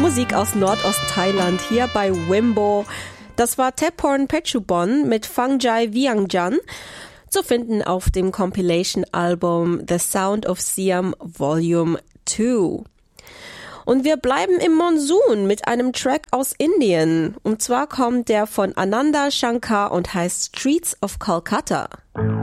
Musik aus Nordost-Thailand hier bei Wimbo. Das war Thepporn Phetchabun mit Fangjai Viangjan, zu finden auf dem Compilation-Album The Sound of Siam Volume 2. Und wir bleiben im Monsun mit einem Track aus Indien. Und zwar kommt der von Ananda Shankar und heißt Streets of Kolkata.